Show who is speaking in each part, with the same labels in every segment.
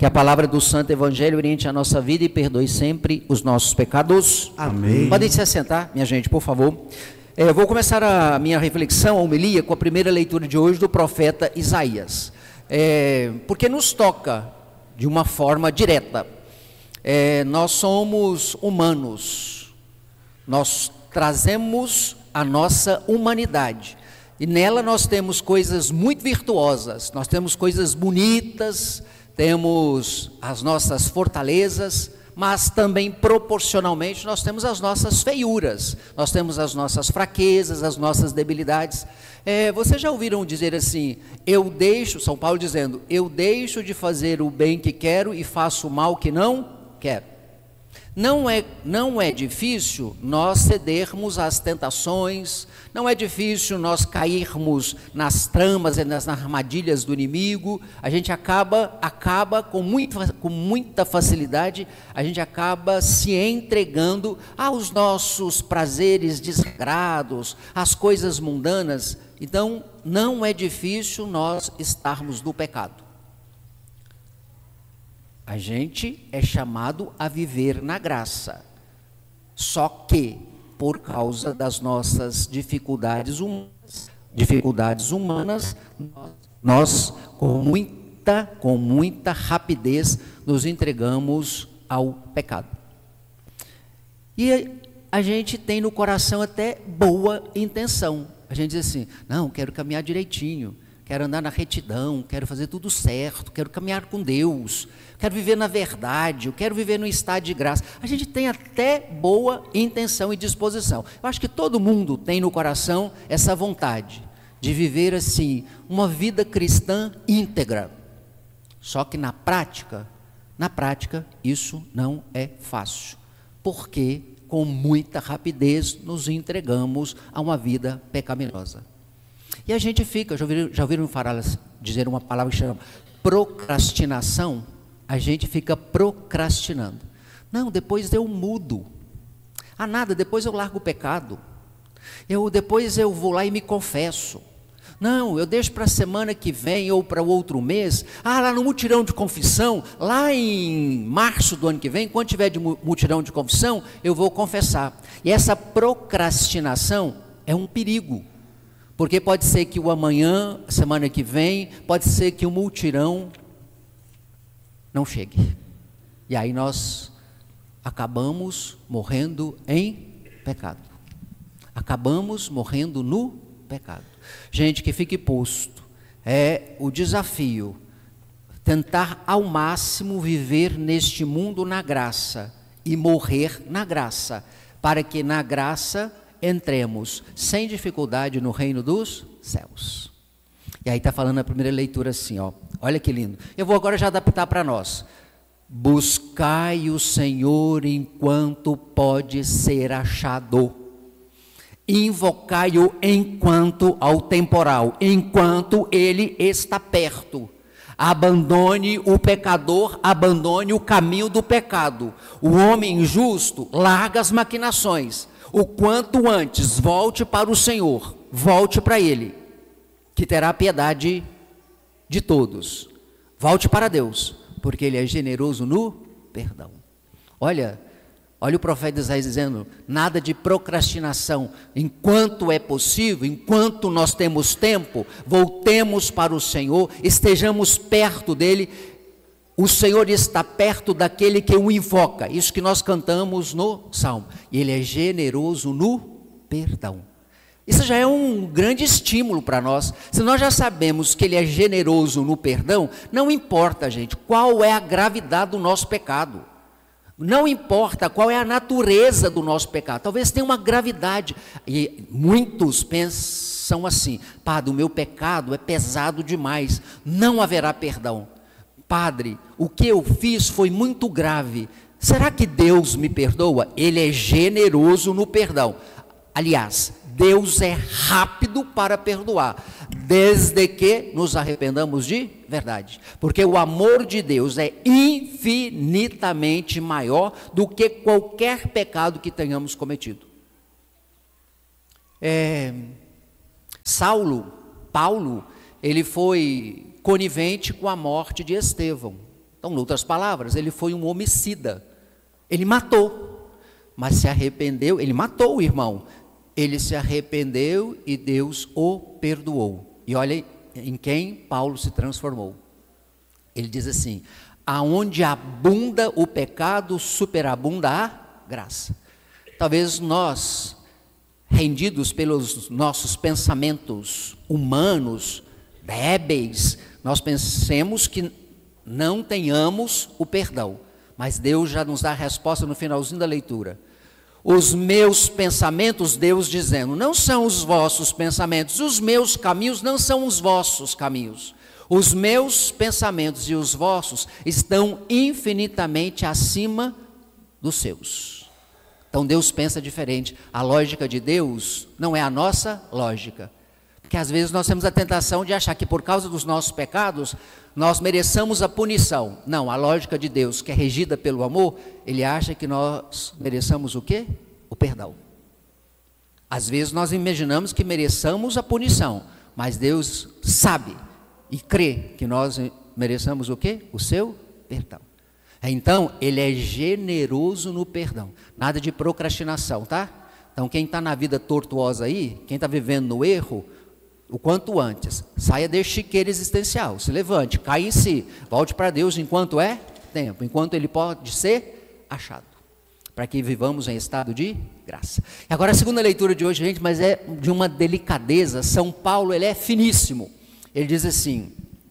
Speaker 1: Que a palavra do Santo Evangelho oriente a nossa vida e perdoe sempre os nossos pecados.
Speaker 2: Amém.
Speaker 1: Podem se assentar, minha gente, por favor. Eu vou começar a minha reflexão, a homilia, com a primeira leitura de hoje do profeta Isaías. Porque nos toca de uma forma direta. Nós somos humanos. Nós trazemos a nossa humanidade. E nela nós temos coisas muito virtuosas, nós temos coisas bonitas, temos as nossas fortalezas, mas também proporcionalmente nós temos as nossas feiuras, nós temos as nossas fraquezas, as nossas debilidades. Vocês já ouviram dizer assim, São Paulo dizendo, eu deixo de fazer o bem que quero e faço o mal que não quero. Não é difícil nós cedermos às tentações, não é difícil nós cairmos nas tramas e nas armadilhas do inimigo. A gente acaba com muita facilidade, a gente acaba se entregando aos nossos prazeres desregrados, às coisas mundanas. Então, não é difícil nós estarmos no pecado. A gente é chamado a viver na graça, só que por causa das nossas dificuldades humanas, nós com muita rapidez nos entregamos ao pecado. E a gente tem no coração até boa intenção, a gente diz assim, não, quero caminhar direitinho, quero andar na retidão, quero fazer tudo certo, quero caminhar com Deus, quero viver na verdade, eu quero viver no estado de graça. A gente tem até boa intenção e disposição. Eu acho que todo mundo tem no coração essa vontade de viver assim, uma vida cristã íntegra. Só que na prática, isso não é fácil, porque com muita rapidez nos entregamos a uma vida pecaminosa. E a gente fica, já ouviram dizer uma palavra que chama procrastinação? A gente fica procrastinando. Não, depois eu mudo. Depois eu largo o pecado. Depois eu vou lá e me confesso. Não, eu deixo para a semana que vem ou para o outro mês. Lá no mutirão de confissão, lá em março do ano que vem, quando tiver de mutirão de confissão, eu vou confessar. E essa procrastinação é um perigo. Porque pode ser que o amanhã, semana que vem, pode ser que o mutirão não chegue. E aí nós acabamos morrendo em pecado. Acabamos morrendo no pecado. Gente, que fique posto, o desafio, tentar ao máximo viver neste mundo na graça e morrer na graça, para que na graça entremos sem dificuldade no reino dos céus. E aí está falando a primeira leitura assim, olha que lindo. Eu vou agora já adaptar para nós. Buscai o Senhor enquanto pode ser achado. Invocai-o enquanto ao temporal, enquanto ele está perto. Abandone o pecador, abandone o caminho do pecado. O homem injusto larga as maquinações. O quanto antes, volte para o Senhor, volte para Ele, que terá piedade de todos. Volte para Deus, porque Ele é generoso no perdão. Olha o profeta Isaías dizendo, nada de procrastinação, enquanto é possível, enquanto nós temos tempo, voltemos para o Senhor, estejamos perto dEle. O Senhor está perto daquele que o invoca, isso que nós cantamos no Salmo, e Ele é generoso no perdão. Isso já é um grande estímulo para nós. Se nós já sabemos que Ele é generoso no perdão, não importa, gente, qual é a gravidade do nosso pecado, não importa qual é a natureza do nosso pecado, talvez tenha uma gravidade, e muitos pensam assim, Padre, o meu pecado é pesado demais, não haverá perdão. Padre, o que eu fiz foi muito grave, será que Deus me perdoa? Ele é generoso no perdão. Aliás, Deus é rápido para perdoar, desde que nos arrependamos de verdade, porque o amor de Deus é infinitamente maior do que qualquer pecado que tenhamos cometido. Paulo, ele foi conivente com a morte de Estevão. Então, em outras palavras, ele foi um homicida. Ele matou, mas se arrependeu. Ele matou o irmão. Ele se arrependeu e Deus o perdoou. E olha em quem Paulo se transformou. Ele diz assim: aonde abunda o pecado, superabunda a graça. Talvez nós, rendidos pelos nossos pensamentos humanos, débeis, nós pensemos que não tenhamos o perdão. Mas Deus já nos dá a resposta no finalzinho da leitura. Os meus pensamentos, Deus dizendo, não são os vossos pensamentos, os meus caminhos não são os vossos caminhos. Os meus pensamentos e os vossos estão infinitamente acima dos seus. Então Deus pensa diferente. A lógica de Deus não é a nossa lógica. Porque às vezes nós temos a tentação de achar que por causa dos nossos pecados, nós mereçamos a punição. Não, a lógica de Deus, que é regida pelo amor, Ele acha que nós mereçamos o quê? O perdão. Às vezes nós imaginamos que mereçamos a punição, mas Deus sabe e crê que nós mereçamos o quê? O seu perdão. Então, Ele é generoso no perdão. Nada de procrastinação, tá? Então, quem está na vida tortuosa aí, quem está vivendo no erro, o quanto antes, saia desse chiqueiro existencial, se levante, caia em si, volte para Deus enquanto é tempo, enquanto Ele pode ser achado, para que vivamos em estado de graça. E agora a segunda leitura de hoje, gente, mas é de uma delicadeza. São Paulo, ele é finíssimo. Ele diz assim,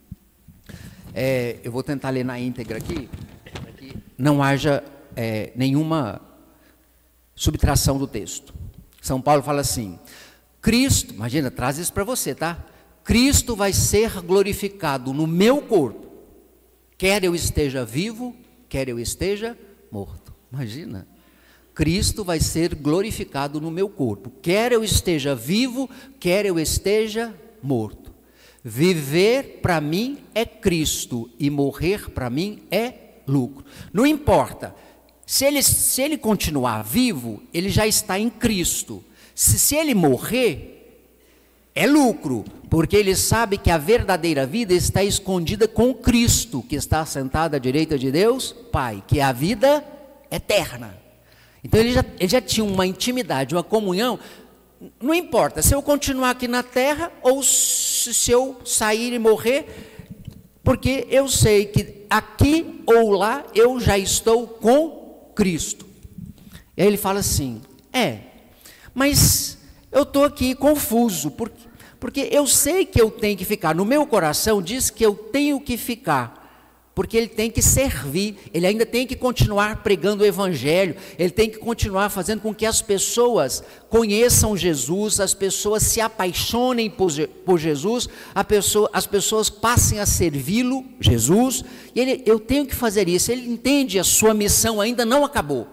Speaker 1: eu vou tentar ler na íntegra aqui, para que não haja nenhuma subtração do texto. São Paulo fala assim: Cristo, imagina, traz isso para você, tá? Cristo vai ser glorificado no meu corpo, quer eu esteja vivo, quer eu esteja morto. Imagina, Cristo vai ser glorificado no meu corpo, quer eu esteja vivo, quer eu esteja morto. Viver para mim é Cristo e morrer para mim é lucro. Não importa, se ele continuar vivo, ele já está em Cristo. Se ele morrer, é lucro, porque ele sabe que a verdadeira vida está escondida com Cristo, que está sentado à direita de Deus, Pai, que é a vida eterna. Então ele já tinha uma intimidade, uma comunhão. Não importa se eu continuar aqui na terra ou se eu sair e morrer, porque eu sei que aqui ou lá eu já estou com Cristo. E aí ele fala assim, mas eu estou aqui confuso, porque eu sei que eu tenho que ficar, no meu coração diz que eu tenho que ficar, porque ele tem que servir, ele ainda tem que continuar pregando o Evangelho, ele tem que continuar fazendo com que as pessoas conheçam Jesus, as pessoas se apaixonem por Jesus, as pessoas passem a servi-lo, Jesus, e eu tenho que fazer isso. Ele entende, a sua missão ainda não acabou.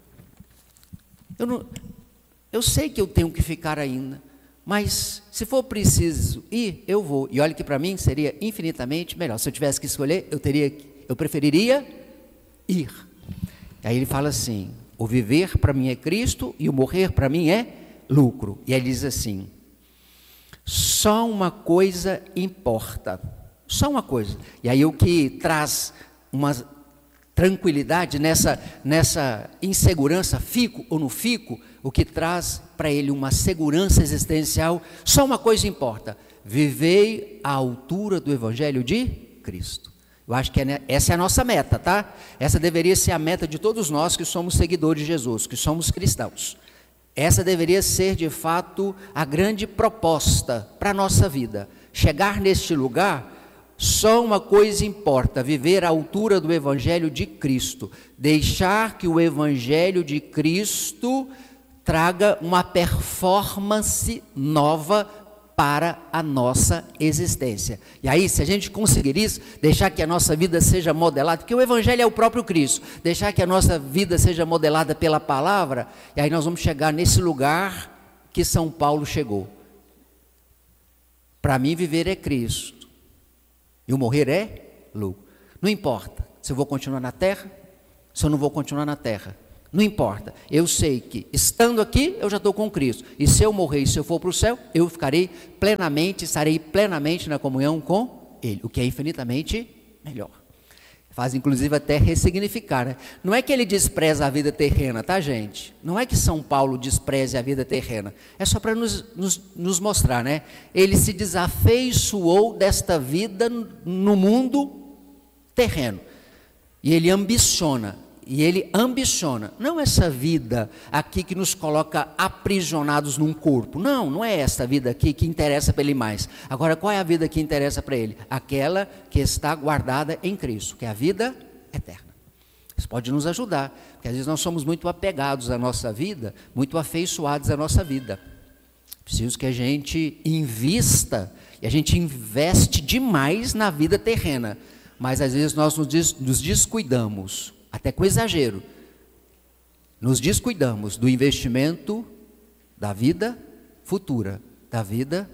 Speaker 1: Eu sei que eu tenho que ficar ainda, mas se for preciso ir, eu vou. E olha que para mim seria infinitamente melhor. Se eu tivesse que escolher, eu preferiria ir. Aí ele fala assim, o viver para mim é Cristo e o morrer para mim é lucro. E ele diz assim, só uma coisa importa, só uma coisa. E aí o que traz uma tranquilidade nessa insegurança, fico ou não fico, o que traz para ele uma segurança existencial, só uma coisa importa, vivei à altura do Evangelho de Cristo. Eu acho que essa é a nossa meta, tá? Essa deveria ser a meta de todos nós que somos seguidores de Jesus, que somos cristãos. Essa deveria ser de fato a grande proposta para a nossa vida, chegar neste lugar. Só uma coisa importa, viver à altura do Evangelho de Cristo, deixar que o Evangelho de Cristo traga uma performance nova para a nossa existência. E aí, se a gente conseguir isso, deixar que a nossa vida seja modelada, porque o Evangelho é o próprio Cristo, deixar que a nossa vida seja modelada pela palavra, e aí nós vamos chegar nesse lugar que São Paulo chegou. Para mim, viver é Cristo. E o morrer é lucro. Não importa se eu vou continuar na terra, se eu não vou continuar na terra. Não importa. Eu sei que estando aqui, eu já estou com Cristo. E se eu morrer e se eu for para o céu, eu estarei plenamente na comunhão com Ele. O que é infinitamente melhor. faz inclusive até ressignificar, né? Não é que ele despreza a vida terrena, tá, gente? Não é que São Paulo despreze a vida terrena. É só para nos mostrar, né? Ele se desafeiçoou desta vida no mundo terreno. E ele ambiciona. Não essa vida aqui que nos coloca aprisionados num corpo. Não é essa vida aqui que interessa para ele mais. Agora, qual é a vida que interessa para ele? Aquela que está guardada em Cristo, que é a vida eterna. Isso pode nos ajudar, porque às vezes nós somos muito apegados à nossa vida, muito afeiçoados à nossa vida. Preciso que a gente invista, e a gente investe demais na vida terrena, mas às vezes nós nos descuidamos, até com exagero, nos descuidamos do investimento da vida futura, da vida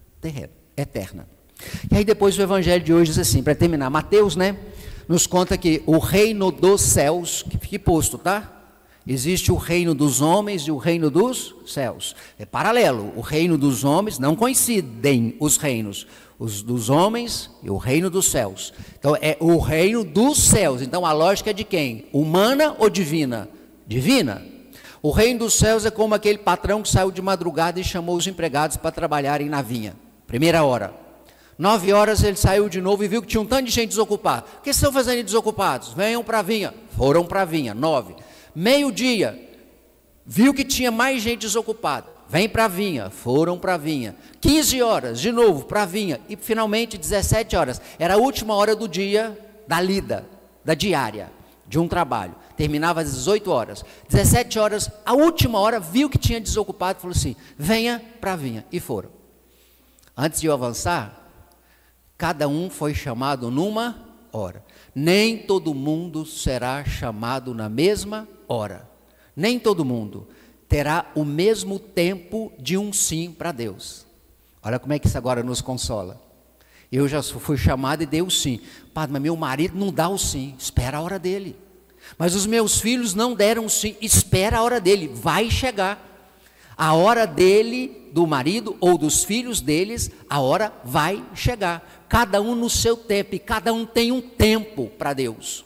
Speaker 1: eterna. E aí depois o evangelho de hoje diz assim, para terminar, Mateus, né, nos conta que o reino dos céus, que fique posto, tá? Existe o reino dos homens e o reino dos céus. É paralelo, o reino dos homens, não coincidem os reinos, os dos homens e o reino dos céus. Então é o reino dos céus. Então a lógica é de quem? Humana ou divina? Divina. O reino dos céus é como aquele patrão que saiu de madrugada e chamou os empregados para trabalharem na vinha. Primeira hora. 9 horas ele saiu de novo e viu que tinha um tanto de gente desocupada. O que estão fazendo desocupados? Venham para a vinha. Foram para a vinha. 9. Meio-dia. Viu que tinha mais gente desocupada. Vem para a vinha, foram para a vinha. 15 horas, de novo, para a vinha. E finalmente 17 horas. Era a última hora do dia da lida, da diária, de um trabalho. Terminava às 18 horas. 17 horas, a última hora, viu que tinha desocupado e falou assim, venha para a vinha. E foram. Antes de eu avançar, cada um foi chamado numa hora. Nem todo mundo será chamado na mesma hora. Nem todo mundo terá o mesmo tempo de um sim para Deus. Olha como é que isso agora nos consola. Eu já fui chamado e dei o sim. Padre, mas meu marido não dá o sim. Espera a hora dele. Mas os meus filhos não deram o sim. Espera a hora dele. Vai chegar. A hora dele, do marido ou dos filhos deles, a hora vai chegar. Cada um no seu tempo. E cada um tem um tempo para Deus.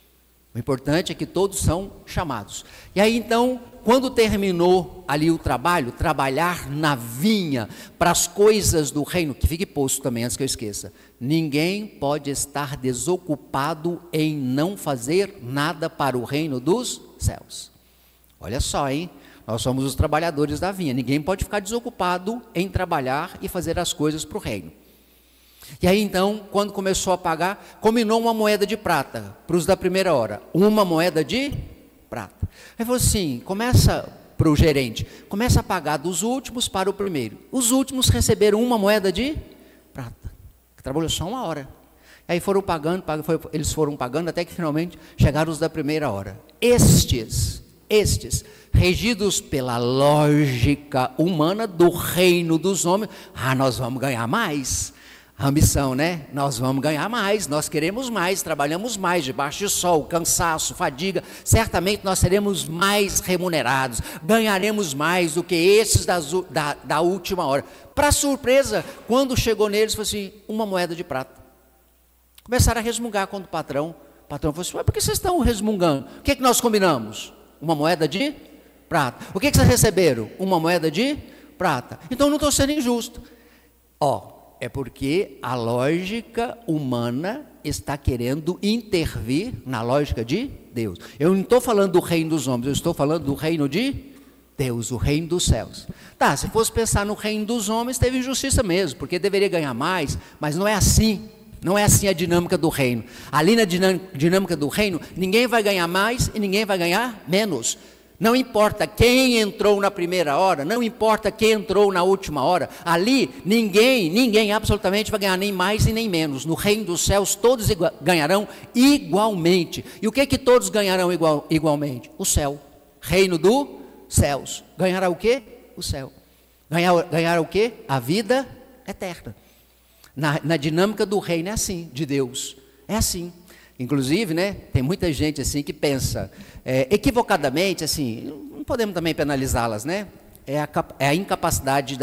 Speaker 1: O importante é que todos são chamados. E aí então, quando terminou ali o trabalho, trabalhar na vinha para as coisas do reino, que fique posto também antes que eu esqueça, ninguém pode estar desocupado em não fazer nada para o reino dos céus. Olha só, hein? Nós somos os trabalhadores da vinha, ninguém pode ficar desocupado em trabalhar e fazer as coisas para o reino. E aí então, quando começou a pagar, combinou uma moeda de prata para os da primeira hora, uma moeda de prata. Aí falou assim, começa para o gerente, começa a pagar dos últimos para o primeiro. Os últimos receberam uma moeda de prata, que trabalhou só uma hora. Aí foram pagando, eles foram pagando até que finalmente chegaram os da primeira hora. Estes, regidos pela lógica humana do reino dos homens, nós vamos ganhar mais. A ambição, né? Nós vamos ganhar mais, nós queremos mais, trabalhamos mais, debaixo de sol, cansaço, fadiga, certamente nós seremos mais remunerados, ganharemos mais do que esses da última hora. Para surpresa, quando chegou neles, foi assim, uma moeda de prata. Começaram a resmungar quando o patrão falou assim, por que vocês estão resmungando? O que é que nós combinamos? Uma moeda de prata. O que é que vocês receberam? Uma moeda de prata. Então não estou sendo injusto. É porque a lógica humana está querendo intervir na lógica de Deus. Eu não estou falando do reino dos homens, eu estou falando do reino de Deus, o reino dos céus. Tá, se fosse pensar no reino dos homens, teve injustiça mesmo, porque deveria ganhar mais, mas não é assim. Não é assim a dinâmica do reino. Ali na dinâmica do reino, ninguém vai ganhar mais e ninguém vai ganhar menos. Não importa quem entrou na primeira hora, não importa quem entrou na última hora, ali ninguém absolutamente vai ganhar nem mais e nem menos. No reino dos céus todos ganharão igualmente. E o que que todos ganharão igualmente? O céu, reino dos céus. Ganhará o quê? O céu. Ganhará o quê? A vida eterna. Na dinâmica do reino é assim, de Deus, é assim. Inclusive, né, tem muita gente assim que pensa equivocadamente, assim, não podemos também penalizá-las, né? é a incapacidade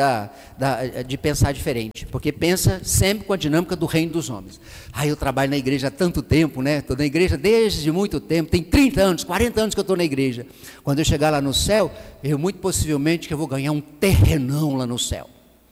Speaker 1: de pensar diferente, porque pensa sempre com a dinâmica do reino dos homens. Eu trabalho na igreja há tanto tempo, né? Estou na igreja desde muito tempo, tem 30 anos, 40 anos que eu estou na igreja. Quando eu chegar lá no céu, muito possivelmente que eu vou ganhar um terrenão lá no céu.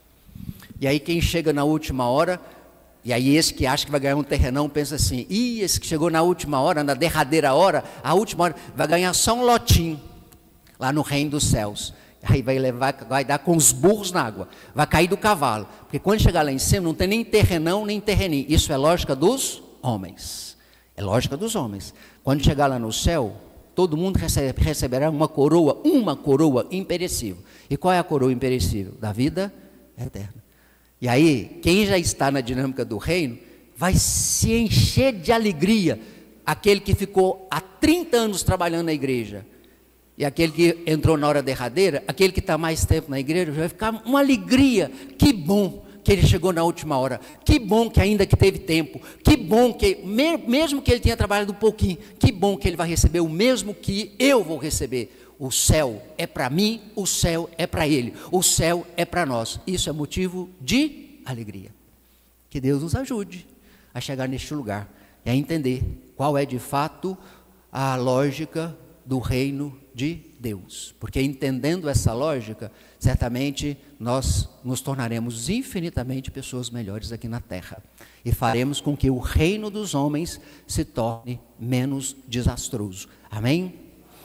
Speaker 1: E aí quem chega na última hora, e aí esse que acha que vai ganhar um terrenão, pensa assim, esse que chegou na última hora, na derradeira hora, a última hora, vai ganhar só um lotinho, lá no reino dos céus. Aí vai dar com os burros na água, vai cair do cavalo, porque quando chegar lá em cima não tem nem terrenão nem terreninho. Isso é lógica dos homens, é lógica dos homens. Quando chegar lá no céu, todo mundo receberá uma coroa imperecível. E qual é a coroa imperecível? Da vida eterna. E aí, quem já está na dinâmica do reino, vai se encher de alegria, aquele que ficou há 30 anos trabalhando na igreja, e aquele que entrou na hora derradeira, aquele que está mais tempo na igreja, vai ficar uma alegria. Que bom que ele chegou na última hora, que bom que ainda que teve tempo, que bom que, mesmo que ele tenha trabalhado um pouquinho, que bom que ele vai receber o mesmo que eu vou receber. O céu é para mim, o céu é para ele, o céu é para nós. Isso é motivo de alegria. Que Deus nos ajude a chegar neste lugar e a entender qual é de fato a lógica do reino de Deus, porque entendendo essa lógica, certamente nós nos tornaremos infinitamente pessoas melhores aqui na terra e faremos com que o reino dos homens se torne menos desastroso. Amém?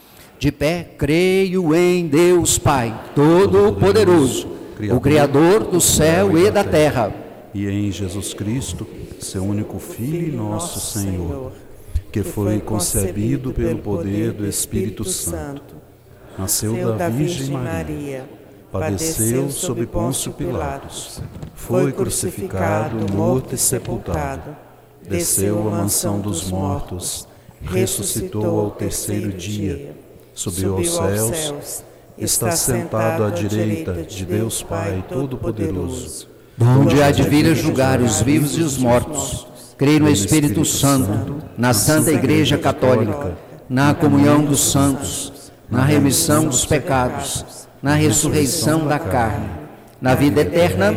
Speaker 1: De pé, creio em Deus Pai Todo-Poderoso, o Criador do céu e da terra,
Speaker 2: e em Jesus Cristo, seu único Filho e nosso Senhor, que foi concebido pelo poder do Espírito Santo, nasceu da Virgem Maria, padeceu sob Pôncio Pilatos, foi crucificado, morto e sepultado, desceu à mansão dos mortos, ressuscitou ao terceiro dia, subiu aos céus, está sentado à direita de Deus Pai Todo-Poderoso,
Speaker 1: onde há de vir a julgar os vivos e os mortos. Creio no Espírito Santo, na Santa Igreja Católica, na comunhão dos santos, na remissão dos pecados, na ressurreição da carne, na vida eterna.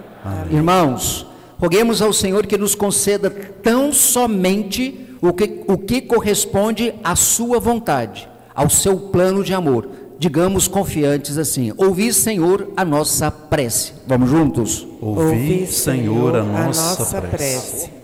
Speaker 1: Irmãos, roguemos ao Senhor que nos conceda tão somente o que corresponde à sua vontade, ao seu plano de amor. Digamos confiantes assim: ouvi, Senhor, a nossa prece. Vamos juntos?
Speaker 2: Ouvi, Senhor, a nossa prece.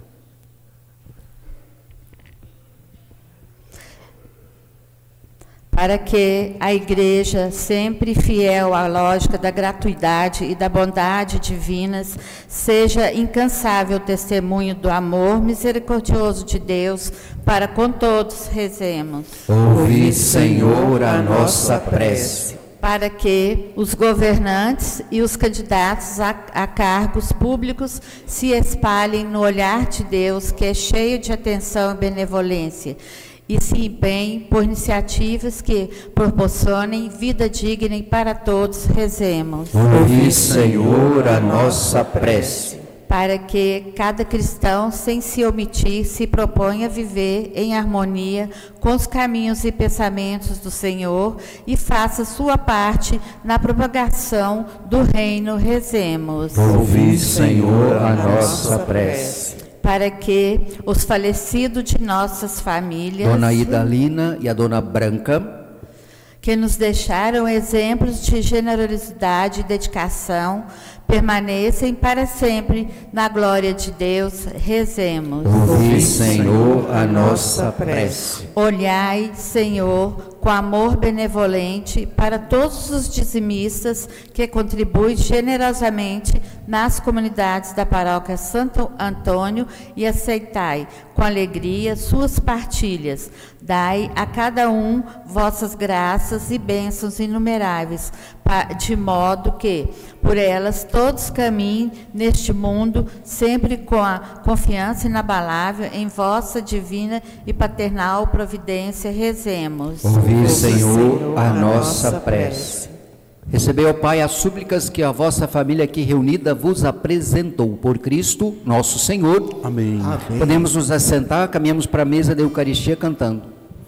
Speaker 3: Para que a Igreja, sempre fiel à lógica da gratuidade e da bondade divinas, seja incansável testemunho do amor misericordioso de Deus, para com todos rezemos.
Speaker 1: Ouvi, Senhor, a nossa prece.
Speaker 3: Para que os governantes e os candidatos a cargos públicos se espalhem no olhar de Deus, que é cheio de atenção e benevolência, e se empenhem por iniciativas que proporcionem vida digna para todos, rezemos.
Speaker 1: Ouvi, Senhor, a nossa prece.
Speaker 3: Para que cada cristão, sem se omitir, se proponha viver em harmonia com os caminhos e pensamentos do Senhor e faça sua parte na propagação do reino, rezemos.
Speaker 1: Ouvi, Senhor, a nossa prece.
Speaker 3: Para que os falecidos de nossas famílias,
Speaker 1: Dona Idalina e a Dona Branca,
Speaker 3: que nos deixaram exemplos de generosidade e dedicação, permanecem para sempre na glória de Deus, rezemos.
Speaker 1: Ouvi, Senhor, a nossa prece.
Speaker 3: Olhai, Senhor, com amor benevolente para todos os dizimistas que contribuem generosamente nas comunidades da paróquia Santo Antônio e aceitai com alegria suas partilhas. Dai a cada um vossas graças e bênçãos inumeráveis, de modo que, por elas, todos caminhem neste mundo, sempre com a confiança inabalável em vossa divina e paternal providência, rezemos.
Speaker 1: Ouvi, Senhor, a nossa prece. Recebei, ó Pai, as súplicas que a vossa família aqui reunida vos apresentou por Cristo, nosso Senhor.
Speaker 2: Amém.
Speaker 1: Podemos nos assentar, caminhamos para a mesa da Eucaristia cantando.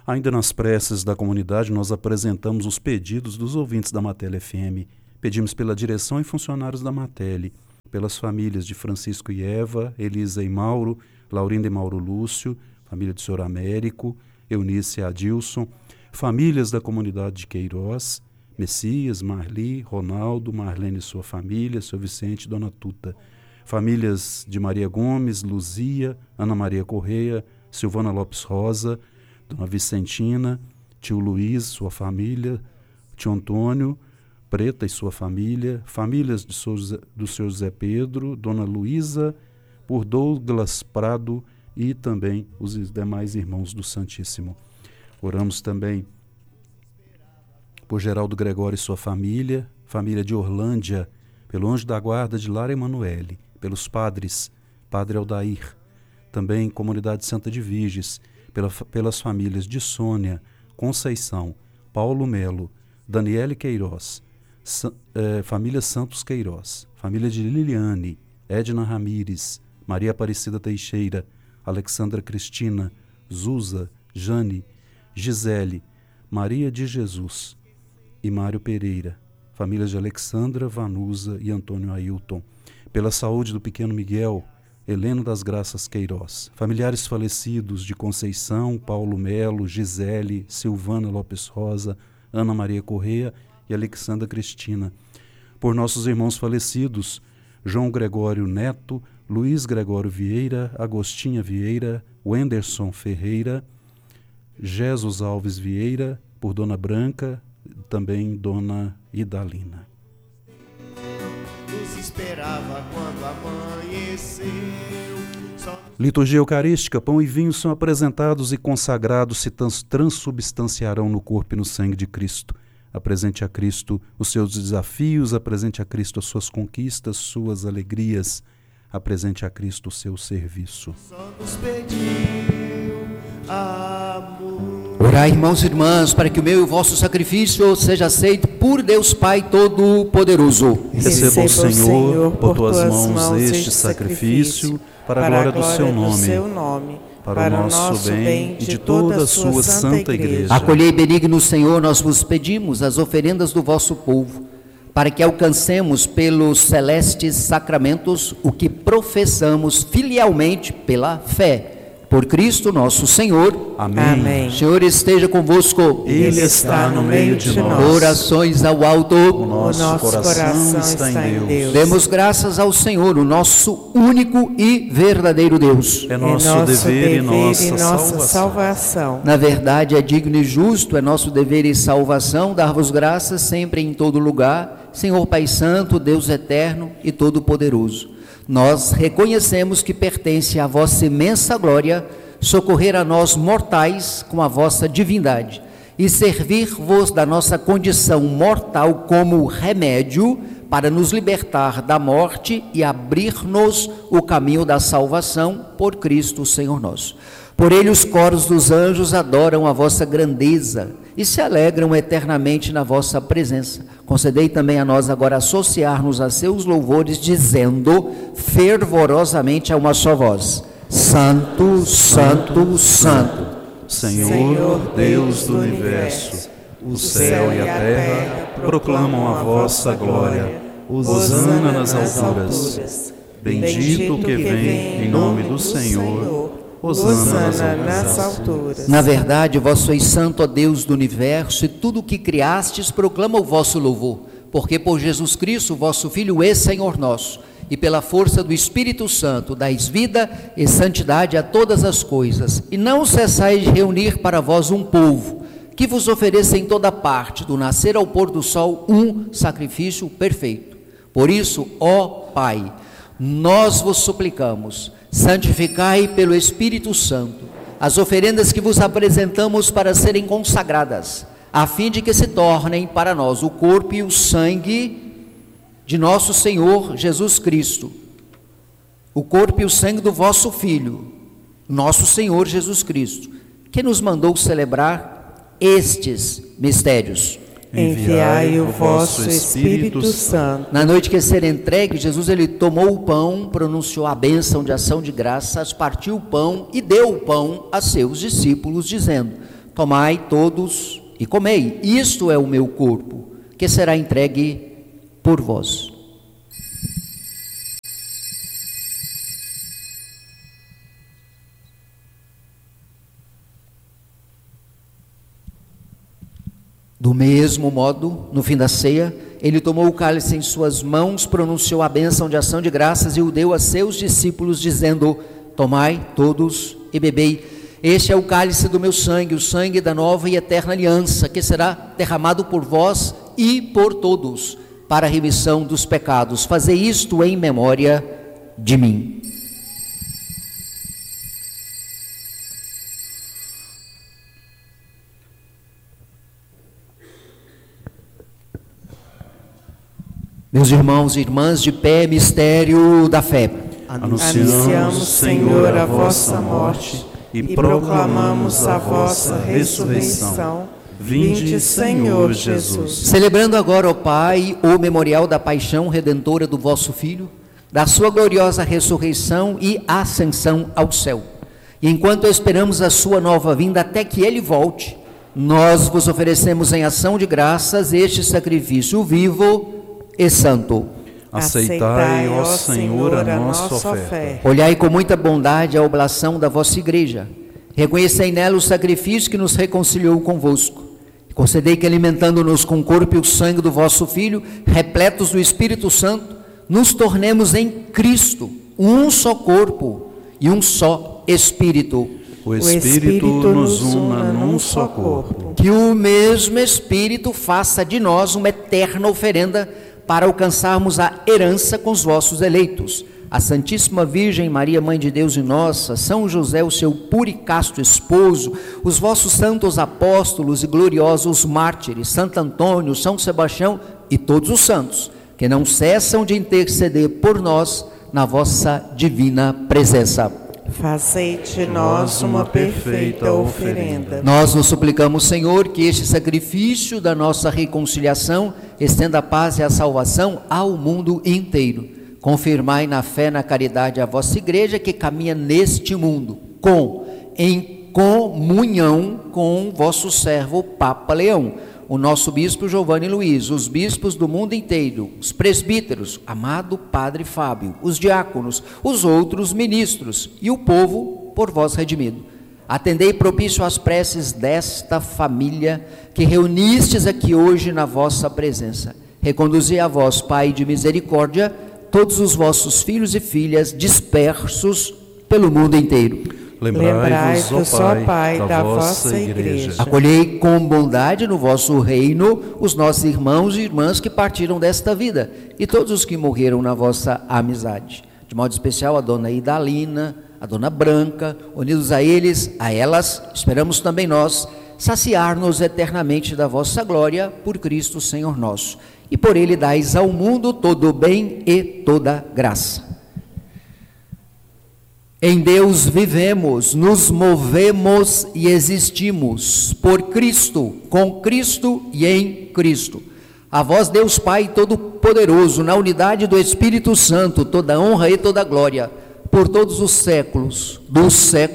Speaker 2: Ainda nas preces da comunidade, nós apresentamos os pedidos dos ouvintes da Matele FM. Pedimos pela direção e funcionários da Matele, pelas famílias de Francisco e Eva, Elisa e Mauro, Laurinda e Mauro Lúcio, família do Senhor Américo, Eunice e Adilson, famílias da comunidade de Queiroz, Messias, Marli, Ronaldo, Marlene e sua família, seu Vicente e Dona Tuta, famílias de Maria Gomes, Luzia, Ana Maria Correia, Silvana Lopes Rosa, Dona Vicentina, tio Luiz, sua família, tio Antônio, Preta e sua família, famílias do seu José Pedro, Dona Luísa, por Douglas Prado e também os demais irmãos do Santíssimo. Oramos também por Geraldo Gregório e sua família, família de Orlândia, pelo anjo da guarda de Lara Emanuele, pelos padres, Padre Aldair, também Comunidade Santa de Viges, pelas famílias de Sônia, Conceição, Paulo Melo, Daniele Queiroz, família Santos Queiroz, família de Liliane, Edna Ramires, Maria Aparecida Teixeira, Alexandra Cristina, Zuza, Jane, Gisele, Maria de Jesus e Mário Pereira, famílias de Alexandra, Vanusa e Antônio Ailton, pela saúde do pequeno Miguel, Heleno das Graças Queiroz, familiares falecidos de Conceição, Paulo Melo, Gisele, Silvana Lopes Rosa, Ana Maria Correia e Alexandra Cristina, por nossos irmãos falecidos, João Gregório Neto, Luiz Gregório Vieira, Agostinha Vieira, Wenderson Ferreira, Jesus Alves Vieira, por Dona Branca, também Dona Idalina.
Speaker 4: Nos esperava quando amanheceu.
Speaker 2: Liturgia eucarística, pão e vinho são apresentados e consagrados, se transubstanciarão no corpo e no sangue de Cristo. Apresente a Cristo os seus desafios, apresente a Cristo as suas conquistas, suas alegrias, apresente a Cristo o seu serviço.
Speaker 4: Só nos pediu amor.
Speaker 1: Orai, irmãos e irmãs, para que o meu e o vosso sacrifício seja aceito por Deus Pai Todo-Poderoso.
Speaker 2: Receba o Senhor por tuas mãos este sacrifício, para a glória do seu nome, para o nosso bem e de toda a sua santa igreja.
Speaker 1: Acolhei, benigno Senhor, nós vos pedimos as oferendas do vosso povo, para que alcancemos pelos celestes sacramentos o que professamos filialmente pela fé. Por Cristo nosso Senhor.
Speaker 2: Amém.
Speaker 3: Amém.
Speaker 1: O Senhor esteja convosco.
Speaker 2: Ele está no meio de nós.
Speaker 1: Orações ao alto.
Speaker 2: O nosso coração está em Deus.
Speaker 1: Demos graças ao Senhor, o nosso único e verdadeiro Deus.
Speaker 2: É nosso dever e nossa
Speaker 3: salvação.
Speaker 1: Na verdade, é digno e justo, é nosso dever e salvação dar-vos graças sempre e em todo lugar, Senhor Pai Santo, Deus eterno e todo-poderoso. Nós reconhecemos que pertence à vossa imensa glória socorrer a nós mortais com a vossa divindade e servir-vos da nossa condição mortal como remédio para nos libertar da morte e abrir-nos o caminho da salvação por Cristo, Senhor nosso. Por ele os coros dos anjos adoram a vossa grandeza e se alegram eternamente na vossa presença. Concedei também a nós agora associar-nos a seus louvores, dizendo fervorosamente a uma só voz: Santo, Santo, Santo,
Speaker 2: Senhor Deus do universo, o céu e a terra proclamam a vossa glória. Hosana nas alturas. Bendito o que vem em nome do Senhor. Hosana nas alturas.
Speaker 1: Na verdade, vós sois santo, ó Deus do universo, e tudo o que criastes proclama o vosso louvor, porque por Jesus Cristo, vosso Filho e Senhor nosso, e pela força do Espírito Santo, dais vida e santidade a todas as coisas, e não cessais de reunir para vós um povo, que vos ofereça em toda parte, do nascer ao pôr do sol, um sacrifício perfeito. Por isso, ó Pai, nós vos suplicamos, santificai pelo Espírito Santo as oferendas que vos apresentamos para serem consagradas, a fim de que se tornem para nós o corpo e o sangue de nosso Senhor Jesus Cristo, o corpo e o sangue do vosso Filho, nosso Senhor Jesus Cristo, que nos mandou celebrar estes mistérios.
Speaker 3: Enviai o vosso Espírito Santo.
Speaker 1: Na noite que ser entregue, Jesus ele tomou o pão, pronunciou a bênção de ação de graças, partiu o pão e deu o pão a seus discípulos, dizendo: tomai todos e comei, isto é o meu corpo, que será entregue por vós. Do mesmo modo, no fim da ceia, ele tomou o cálice em suas mãos, pronunciou a bênção de ação de graças e o deu a seus discípulos, dizendo: tomai todos e bebei. Este é o cálice do meu sangue, o sangue da nova e eterna aliança, que será derramado por vós e por todos, para a remissão dos pecados. Fazei isto em memória de mim. Meus irmãos e irmãs, de pé, mistério da fé.
Speaker 2: Anunciamos, Senhor, a vossa morte e proclamamos a vossa ressurreição. Vinde, Senhor Jesus.
Speaker 1: Celebrando agora, ó Pai, o memorial da paixão redentora do vosso Filho, da sua gloriosa ressurreição e ascensão ao céu. E enquanto esperamos a sua nova vinda até que ele volte, nós vos oferecemos em ação de graças este sacrifício vivo e santo.
Speaker 2: Aceitai, ó Senhor, a nossa oferta.
Speaker 1: Olhai com muita bondade a oblação da vossa igreja. Reconhecei nela o sacrifício que nos reconciliou convosco. Concedei que, alimentando-nos com o corpo e o sangue do vosso Filho, repletos do Espírito Santo, nos tornemos em Cristo um só corpo e um só Espírito.
Speaker 2: O Espírito nos una num só corpo.
Speaker 1: Que o mesmo Espírito faça de nós uma eterna oferenda para alcançarmos a herança com os vossos eleitos. A Santíssima Virgem Maria, Mãe de Deus e nossa, São José, o seu puro e casto esposo, os vossos santos apóstolos e gloriosos mártires, Santo Antônio, São Sebastião e todos os santos, que não cessam de interceder por nós na vossa divina presença.
Speaker 5: Fazei de nós uma perfeita oferenda.
Speaker 1: Nós nos suplicamos, Senhor, que este sacrifício da nossa reconciliação estenda a paz e a salvação ao mundo inteiro. Confirmai na fé e na caridade a vossa igreja que caminha neste mundo, em comunhão com o vosso servo, o Papa Leão, o nosso bispo Giovanni Luiz, os bispos do mundo inteiro, os presbíteros, amado Padre Fábio, os diáconos, os outros ministros e o povo por vós redimido. Atendei propício às preces desta família que reunistes aqui hoje na vossa presença. Reconduzi a vós, Pai de misericórdia, todos os vossos filhos e filhas dispersos pelo mundo inteiro.
Speaker 5: Lembrai-vos, ó Pai, da vossa igreja.
Speaker 1: Acolhei com bondade no vosso reino os nossos irmãos e irmãs que partiram desta vida e todos os que morreram na vossa amizade. De modo especial a dona Idalina, a dona Branca, unidos a eles, a elas, esperamos também nós, saciar-nos eternamente da vossa glória por Cristo Senhor nosso. E por ele dais ao mundo todo o bem e toda graça. Em Deus vivemos, nos movemos e existimos, por Cristo, com Cristo e em Cristo. A vós, Deus Pai Todo-Poderoso, na unidade do Espírito Santo, toda honra e toda glória, por todos os séculos dos séculos.